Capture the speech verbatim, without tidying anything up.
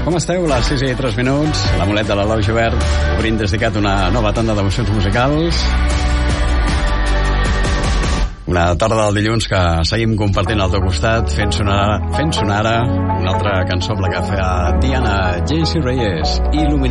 Com esteu? Les sis i tres minuts. L'amulet de l'Eloi Gibert obrint dedicat una nova tanda d'emocions musicals. Una tarda del dilluns que seguim compartint al teu costat, fent sonar, fent sonar ara una altra cançó amb la que fa Diana J C Reyes, Il·luminat.